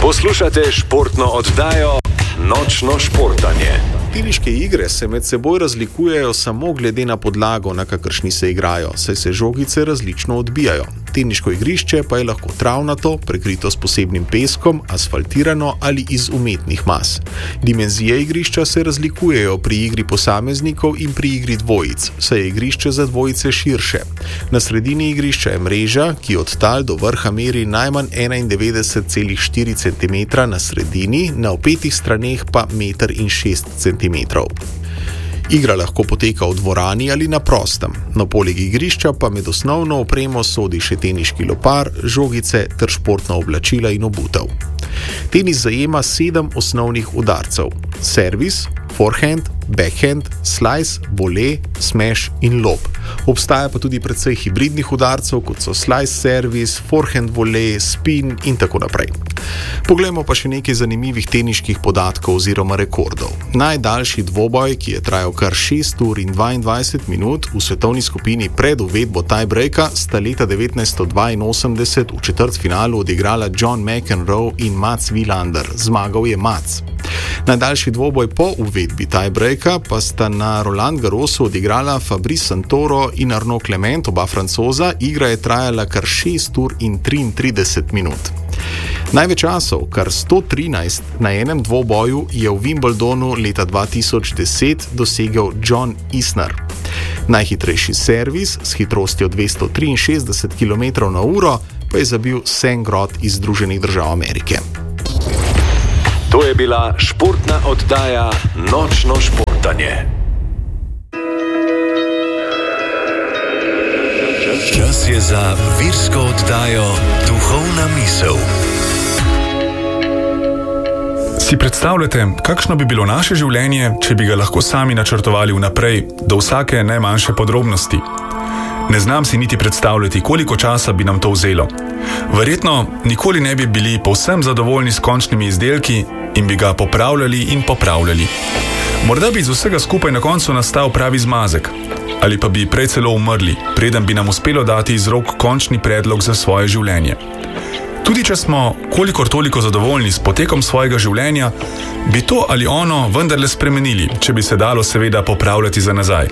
Poslušate športno oddajo Nočno športanje. Teniške igre se med seboj razlikujejo samo glede na podlago, na kakršni se igrajo, saj se žogice različno odbijajo. Teniško igrišče pa je lahko travnato, prekrito s posebnim peskom, asfaltirano ali iz umetnih mas. Dimenzije igrišča se razlikujejo pri igri posameznikov in pri igri dvojic, saj je igrišče za dvojice širše. Na sredini igrišča je mreža, ki od tal do vrha meri najmanj 91,4 cm na sredini, na opetih straneh pa 1,6 cm. Igra lahko poteka v dvorani ali na prostem. Na poleg igrišča pa med osnovno opremo sodi še teniški lopar, žogice ter športna oblačila in obutev. Tenis zajema 7 osnovnih udarcev: servis, forehand, backhand, slice, volej, smash in lob. Obstaja pa tudi precej hibridnih udarcev, kot so slice servis, forehand volej, spin in tako naprej. Poglejmo pa še nekaj zanimivih teniških podatkov oziroma rekordov. Najdaljši dvoboj, ki je trajal kar 6 ur in 22 minut v svetovni skupini pred uvedbo tiebreaka, sta leta 1982 v četrtfinalu odigrala John McEnroe in Mats Wilander. Zmagal je Mats. Najdaljši dvoboj po uvedbi tiebreaka pa sta na Roland Garrosu odigrala Fabrice Santoro in Arnaud Clement, oba Francoza. Igra je trajala kar 6 ur in 33 minut. Največ časov, kar 113 na enem dvoboju, je v Wimbledonu leta 2010 dosegel John Isner. Najhitrejši servis s hitrostjo 263 km/h pa je zabil Sam Groth iz Združenih držav Amerike. To je bila športna oddaja Nočno športanje. Čas je za virsko oddajo Duhovna misel. Si predstavljate, kakšno bi bilo naše življenje, če bi ga lahko sami načrtovali vnaprej, do vsake najmanjše podrobnosti? Ne znam si niti predstavljati, koliko časa bi nam to vzelo. Verjetno nikoli ne bi bili povsem zadovoljni s končnimi izdelki in bi ga popravljali in popravljali. Morda bi iz vsega skupaj na koncu nastal pravi zmazek, ali pa bi prej celo umrli, preden bi nam uspelo dati iz rok končni predlog za svoje življenje. Tudi če smo kolikor toliko zadovoljni s potekom svojega življenja, bi to ali ono vendarle spremenili, če bi se dalo seveda popravljati za nazaj.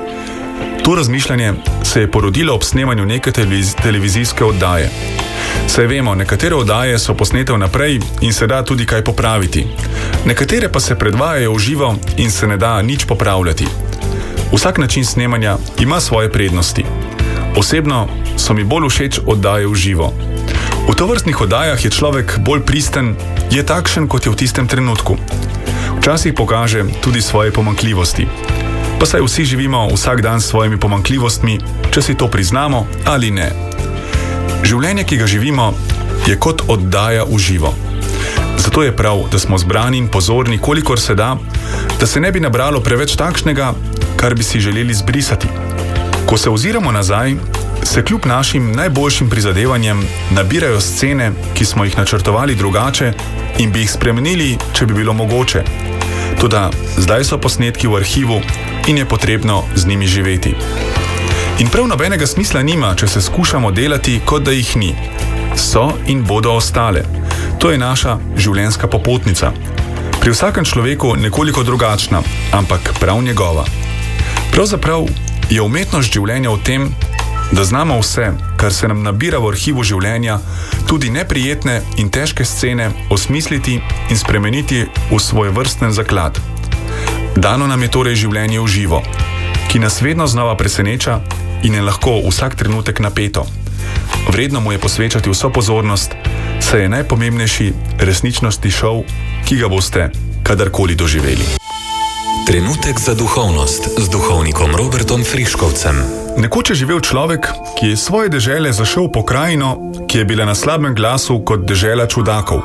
To razmišljanje se je porodilo ob snemanju neke televizijske oddaje. Saj vemo, nekatere oddaje so posnete vnaprej in se da tudi kaj popraviti. Nekatere pa se predvajajo v živo in se ne da nič popravljati. Vsak način snemanja ima svoje prednosti. Osebno so mi bolj všeč oddaje v živo. V tovrstnih oddajah je človek bolj pristen, je takšen, kot je v tistem trenutku. Včasih pokaže tudi svoje pomanjkljivosti. Pa saj vsi živimo vsak dan s svojimi pomanjkljivostmi, če si to priznamo ali ne. Življenje, ki ga živimo, je kot oddaja v živo. Zato je prav, da smo zbrani in pozorni, kolikor se da, da se ne bi nabralo preveč takšnega, kar bi si želeli zbrisati. Ko se oziramo nazaj, se kljub našim najboljšim prizadevanjem nabirajo scene, ki smo jih načrtovali drugače in bi jih spremenili, če bi bilo mogoče. Toda zdaj so posnetki v arhivu in je potrebno z njimi živeti. In prav nobenega smisla nima, če se skušamo delati, kot da jih ni. So in bodo ostale. To je naša življenjska popotnica. Pri vsakem človeku nekoliko drugačna, ampak prav njegova. Pravzaprav je umetnost življenja v tem, da znamo vse, kar se nam nabira v arhivu življenja, tudi neprijetne in težke scene, osmisliti in spremeniti v svojevrsten zaklad. Dano nam je torej življenje v živo, ki nas vedno znova preseneča in je lahko vsak trenutek napeto. Vredno mu je posvečati vso pozornost, saj je najpomembnejši resničnostni šov, ki ga boste kadarkoli doživeli. Trenutek za duhovnost z duhovnikom Robertom Friškovcem. Nekoč je živel človek, ki je iz svoje dežele zašel v pokrajino, ki je bila na slabem glasu kot dežela čudakov.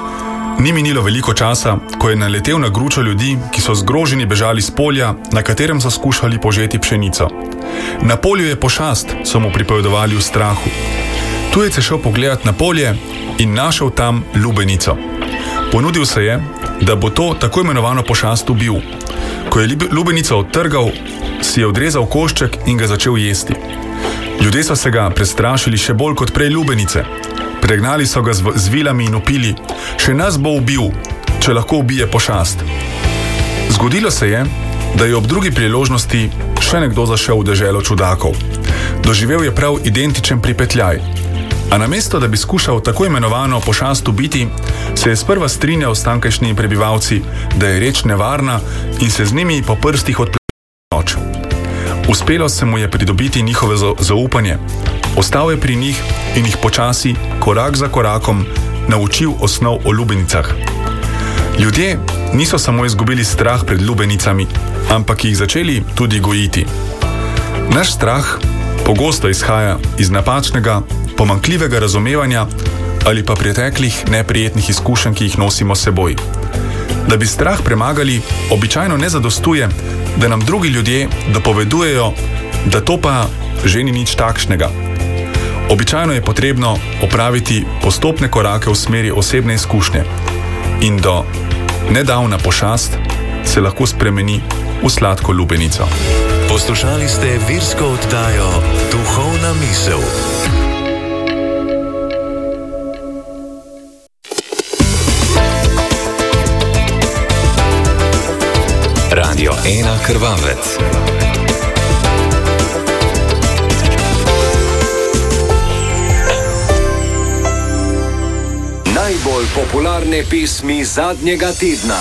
Ni minilo veliko časa, ko je naletel na gručo ljudi, ki so zgroženi bežali s polja, na katerem so skušali požeti pšenico. Na polju je pošast, so mu pripovedovali v strahu. Tujec je šel pogledat na polje in našel tam lubenico. Ponudil se je, da bo to tako imenovano pošast ubil. Ko je lubenico odtrgal, si je odrezal košček in ga začel jesti. Ljudje so se ga prestrašili še bolj kot prej lubenice. Pregnali so ga z vilami in upili: še nas bo ubil, če lahko ubije pošast. Zgodilo se je, da je ob drugi priložnosti še nekdo zašel v deželo čudakov. Doživel je prav identičen pripetljaj. A namesto, da bi skušal tako imenovano pošast ubiti, se je sprva strinjal s tamkajšnjimi prebivalci, da je reč nevarna, in se z njimi po prstih odplesal noč. Uspelo se mu je pridobiti njihove zaupanje. Ostal je pri njih in jih počasi, korak za korakom, naučil osnov o lubenicah. Ljudje niso samo izgubili strah pred lubenicami, ampak jih začeli tudi gojiti. Naš strah pogosto izhaja iz napačnega, pomanjkljivega razumevanja ali pa preteklih neprijetnih izkušenj, ki jih nosimo s seboj. Da bi strah premagali, običajno ne zadostuje, da nam drugi ljudje dopovedujejo, da to pa že ni nič takšnega. Običajno je potrebno opraviti postopne korake v smeri osebne izkušnje in do nedavna pošast se lahko spremeni v sladko lubenico. Poslušali ste virsko oddajo Duhovna misel. Radio 1 Krvavec. Najbolj popularne pesmi zadnjega tedna.